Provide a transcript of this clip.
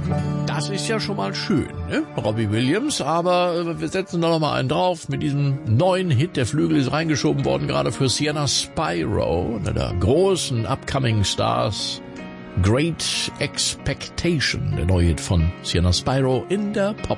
Das ist ja schon mal schön, ne? Robbie Williams, aber wir setzen da noch mal einen drauf mit diesem neuen Hit. Der Flügel ist reingeschoben worden, gerade für Sienna Spyro, einer der großen Upcoming Stars. Great Expectation, der neue Hit von Sienna Spyro in der Pop